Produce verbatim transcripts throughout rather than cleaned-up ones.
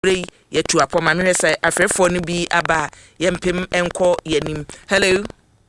Ray yetu apoma me hwese afrefo no bi aba yempem enko yanim. Hello.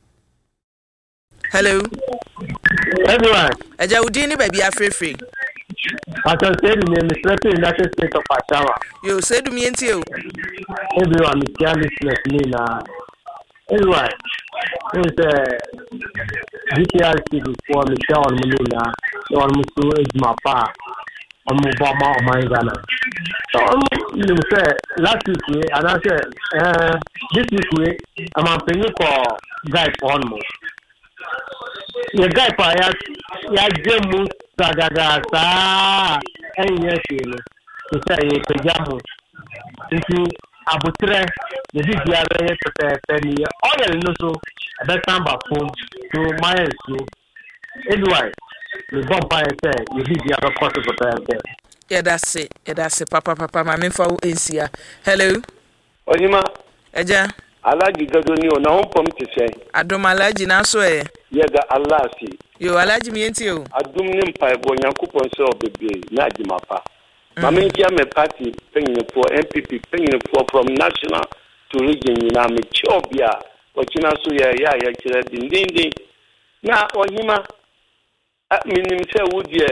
Hello. Everyone. Aja udi ni baby afrefre. I can say the name is Secretary in United States of Ashawa. Yo say do me enti o. Everyone is carelessness me na. Everyone. Is uh G T R C for me show on me na. On me so is my pa. On me mama on my Ghana. So you say last week and I said uh this week I'm paying for guy for one more. The guy for ya ya jemu sagaga sa enye shelo to say pejamu nti abutre the dia be ye tete ni oil no so be tamba phone to my so anyway the bomb by say you dia be cost to tete yeah that's it yeah that's it papa papa ma me fa ensia. Hello Onyima eja Alaji gado ni ona hompom te sei adom alaji na so e ye ga Allah si yo alaji mi enti o adum ni mpa ebo nyankopon se obebe na agimapa mama ntia me party penyin for N P P penyin for from national to region na me chobia okina so ya ya ya kire dindindin na Onyima minim se wudie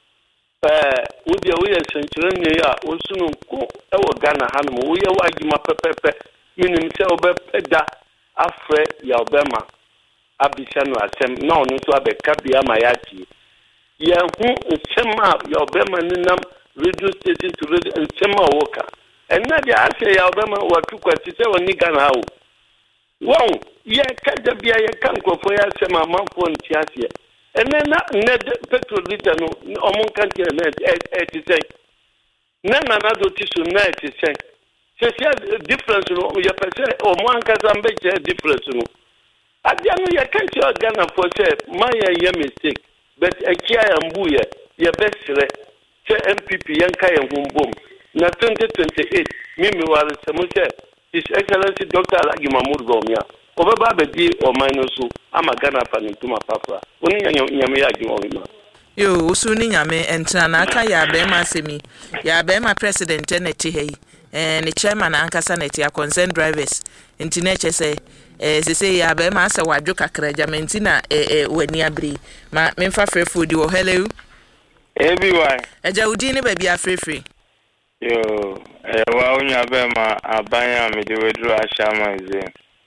eh wudie wo ye senchire ne ya osunu ko e wo Ghana hanum wo ye wa agima pepepe minim se obepeda afre ya obema abisanu asem na onu so abeka bia mayati ye hu nsema ya obema ninam radio station to radio nsema woka enna dia ase ya obema watu kwati se woni Ghana hawo won ye kaja bia ye kankofo ya sema manfo ntiase enna na ne petrol liter no omon kanti na eighty cents na na na do tisu ninety cents. C'est a difference no ya pese o mo ankaza mbeje difference no adia no ya kanti o Ghana for say my ya mistake but akia ya mbuye ya besre che M P P yanka ya humbom na twenty twenty-eight mimi wale semo say His Excellency Doctor Alhaji Mahmoud Bawumia obeba bedi o minusu ama Ghana panintuma papa oni nyame ya gi Onyima yo usu ni nyame entra na aka ya be ma semi ya be ma president na ti hei eh ni chairman ankasa na ti concerned drivers nti na che say eh se say ya be ma se wadwo kakra jamenti na eh wani abri ma memfa frefo di wo. Hello everyone eja udi ni baby afrefre yo eh wa onya be ma abanya me de wedru ashama ize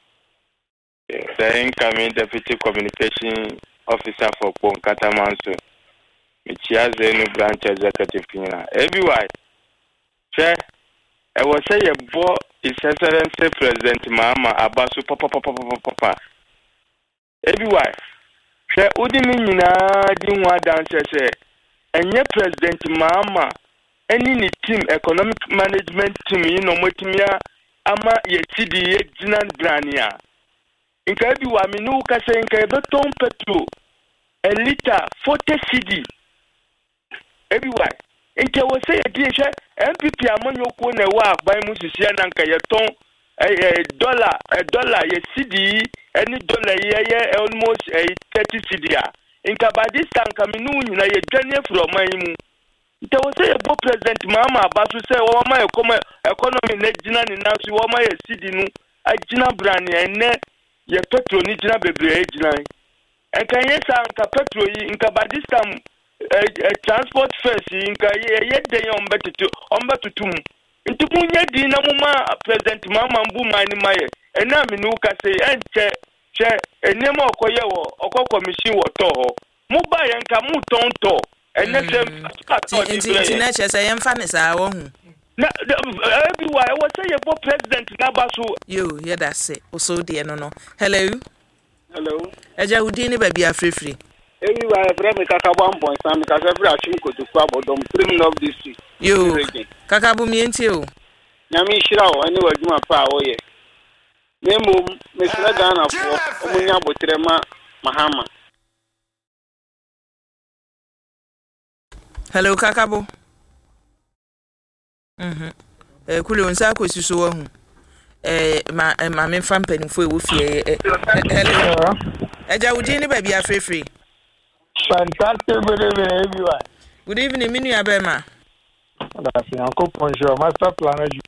the incoming deputy communication officer for Ponkata Manso Michiaze no branch executive kina everyone che I was say a bo His Excellency President Mahama Abasu papa papa papa papa everyone che udi mi nyina di nwa dance say enye President Mahama any ni team economic management team you know motimia ama ye tidi ye jinan brania inka bi wa mi nu ka say inka beton petrol a liter forty cedi everyone inka wo say e die M P P amanyo ko na wa agban mu sisia na nka ye ton eh dollar eh dollar ye cedi any dollar ye ye almost thirty cedi a inka by this time kaminu nyina ye dwane from man mu nta wo say bo President Mahama Abasu say wo ma economy na gina ni na so wo ma ye cedi nu agina brand ene ye petrol ni gina bebre agina enka ye sa nka petrol yi nka by this time uh, transport first inka ye de yon betutu omba tutum ntumunye di na muma President Mahama mbu mani maye ena minu ka say enche che enema okoye wo okọ commission wo to ho mu ba ye nka mu tonto ene che nti na che say yemfa ne sa wo hu na everywhere I was say ye bo president na baso yo yeah that's it also de no no. Hello hello eja udi ni baby afrefre everywhere from Kakabo Ambon Sam Kakabri Ashimko to Kwabodom three of this week yo Kakabo mi enti o nyami shira o ani waduma pa o ye nemo mesra Ghana fo omunya botrema Mahama. Hello Kakabo mhm eh kule onsa akosi so wa hu eh ma ma me fa mpanimfo e wo fie eh hello eja udi ni baby afrefre fantastic everyone. Good evening, Minu Abema. That's Uncle Poncho, master planner.